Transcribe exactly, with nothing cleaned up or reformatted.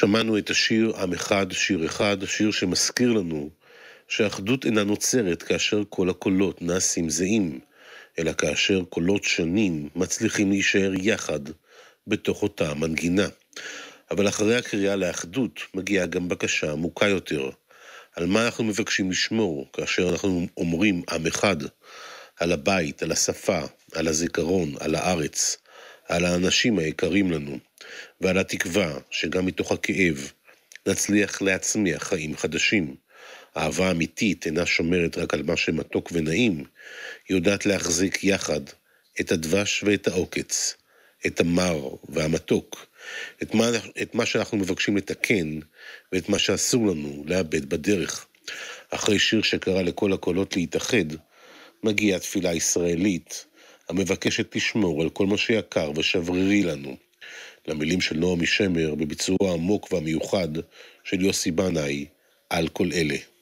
שמענו את השיר עם אחד, שיר אחד, שיר שמזכיר לנו שהאחדות אינה נוצרת כאשר כל הקולות נעשים זהים, אלא כאשר קולות שונים מצליחים להישאר יחד בתוך אותה מנגינה. אבל אחרי הקריאה לאחדות מגיעה גם בקשה עמוקה יותר. על מה אנחנו מבקשים לשמור כאשר אנחנו אומרים עם אחד, על הבית, על השפה, על הזיכרון, על הארץ, על האנשים היקרים לנו, ועל התקווה שגם מתוך הכאב נצליח להצמיח חיים חדשים. אהבה אמיתית אינה שומרת רק על מה שמתוק ונעים, היא יודעת להחזיק יחד את הדבש ואת העוקץ, את המר והמתוק, את מה, את מה שאנחנו מבקשים לתקן ואת מה שאסור לנו לאבד בדרך. אחרי שיר שקרא לכל הקולות להתאחד, מגיעה תפילה ישראלית המבקשת לשמור על כל מה שיקר ושברירי לנו. למילים של נועמי שמר בביצוע העמוק והמיוחד של יוסי בנאי, על כל אלה.